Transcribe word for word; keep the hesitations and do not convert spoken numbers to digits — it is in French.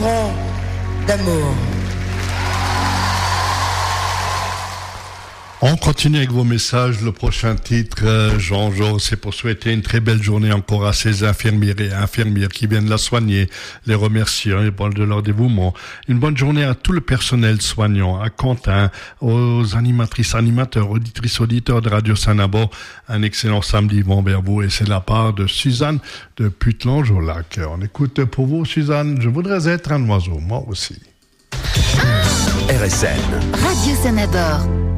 vivront d'amour. On continue avec vos messages. Le prochain titre, euh, Jean-Jo, c'est pour souhaiter une très belle journée encore à ces infirmières et infirmières qui viennent la soigner, les remercier de leur dévouement. Une bonne journée à tout le personnel soignant, à Quentin, aux animatrices, animateurs, auditrices, auditeurs de Radio Saint-Nabor. Un excellent samedi vent vers vous, et c'est de la part de Suzanne de Putelange au Lac. On écoute pour vous, Suzanne. Je voudrais être un oiseau, moi aussi. R S N Radio Saint-Nabor.